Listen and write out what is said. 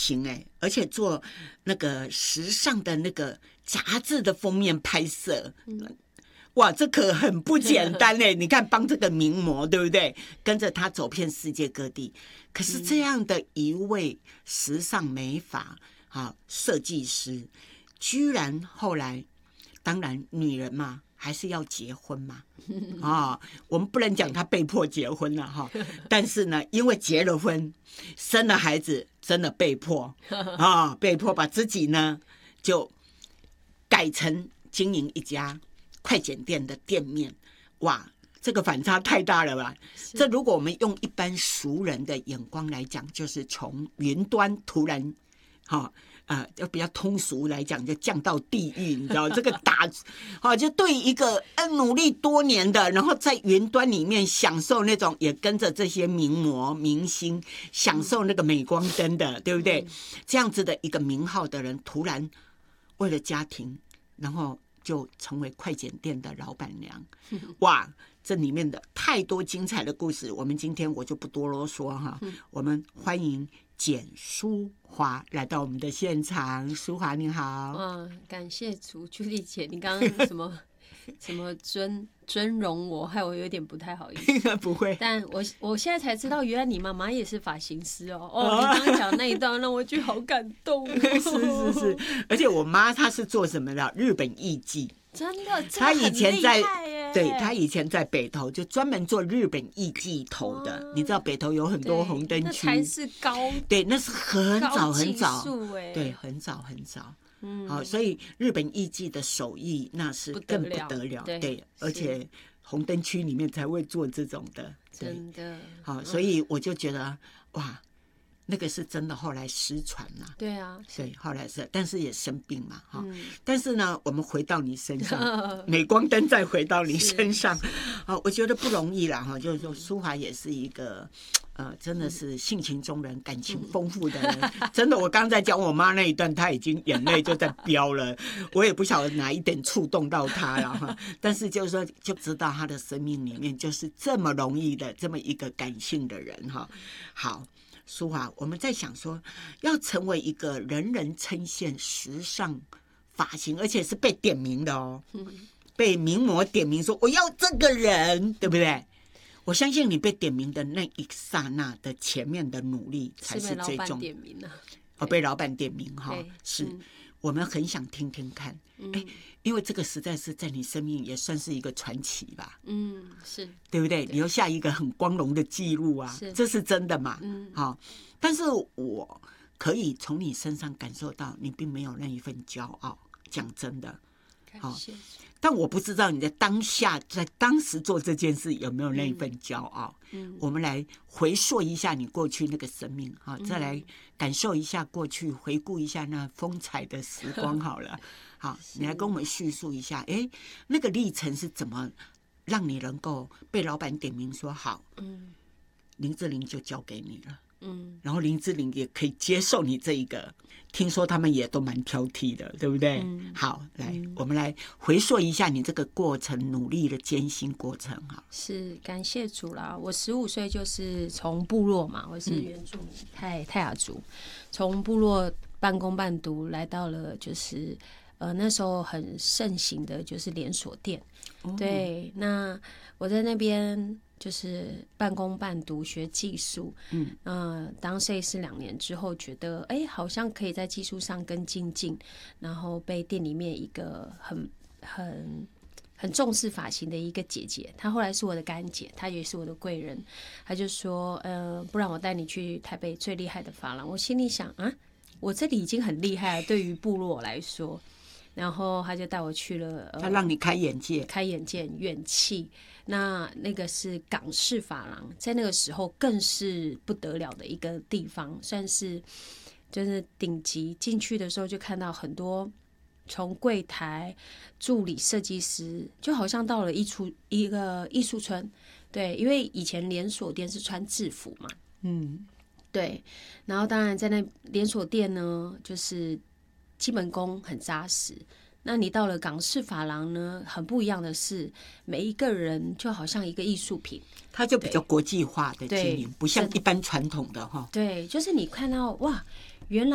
型而且做那个时尚的那个杂志的封面拍摄。哇，这可很不简单你看帮这个名模，对不对？跟着他走遍世界各地。可是这样的一位时尚美发设计师，居然后来，当然女人嘛还是要结婚嘛我们不能讲他被迫结婚了但是呢，因为结了婚，生了孩子，真的被迫被迫把自己呢就改成经营一家快剪店的店面。哇，这个反差太大了吧？这如果我们用一般俗人的眼光来讲，就是从云端突然就比较通俗来讲，就降到地狱，你知道这个就对一个努力多年的，然后在云端里面享受那种，也跟着这些名模明星享受那个镁光灯的，对不对？这样子的一个名号的人，突然为了家庭，然后就成为快剪店的老板娘。哇，这里面的太多精彩的故事，我们今天我就不多啰嗦我们欢迎简淑华来到我们的现场。淑华你好。 感谢朱莉姐，你刚刚什么尊容我，害我有点不太好意思。 不会， 但我现在才知道，原来你妈妈也是发型师你刚刚讲那一段让我觉得好感动是，而且我妈她是做什么的？日本艺伎。 真的， 她以前在对，她以前在北投就专门做日本艺伎头的。你知道北投有很多红灯区，那才是对，那是很早很早，对，很早。所以日本艺伎的手艺那是更不得了，对，而且红灯区里面才会做这种的， 真的。 所以我就觉得哇，那个是真的后来失传了。 对啊， 对，后来是，但是也生病嘛但是呢，我们回到你身上，镁光灯再回到你身上我觉得不容易啦就是说淑华也是一个真的是性情中人，感情丰富的人。真的，我刚在讲我妈那一段，她已经眼泪就在飙了。我也不晓得哪一点触动到她了但是就是说，就知道她的生命里面就是这么容易的这么一个感性的人好。淑华，我们在想说，要成为一个人人称羡时尚发型，而且是被点名的被名模点名说我要这个人，对不对？我相信你被点名的那一刹那的前面的努力才是最重要。被老板点名是我们很想听听看因为这个实在是在你生命也算是一个传奇吧。 是， 对不对？留下一个很光荣的记录这是真的嘛但是我可以从你身上感受到你并没有那一份骄傲，讲真的但我不知道你在当下在当时做这件事有没有那一份骄傲我们来回溯一下你过去那个生命再来感受一下过去，回顾一下那风采的时光好了好，你来跟我们叙述一下那个历程是怎么让你能够被老板点名说好林志玲就交给你了然后林志玲也可以接受你这一个，听说他们也都蛮挑剔的，对不对好，来我们来回溯一下你这个过程，努力的艰辛过程是感谢主啦。我15岁就是从部落嘛，我是原住民泰雅族，从部落半工半读来到了就是那时候很盛行的就是连锁店对，那我在那边就是半工半读学技术当设计师2年之后觉得好像可以在技术上更精进，然后被店里面一个很重视发型的一个姐姐，她后来是我的干姐，她也是我的贵人，她就说不然我带你去台北最厉害的发廊。我心里想我这里已经很厉害了，对于部落来说，然后他就带我去了他让你开眼界元气。那个是港式发廊，在那个时候更是不得了的一个地方，算是就是顶级。进去的时候就看到很多从柜台助理设计师，就好像到了一个艺术村。对，因为以前连锁店是穿制服嘛对，然后当然在那连锁店呢，就是基本功很扎实。那你到了港式发廊呢，很不一样的是，每一个人就好像一个艺术品， 它就比较国际化的经营，不像一般传统的对，就是你看到哇，原来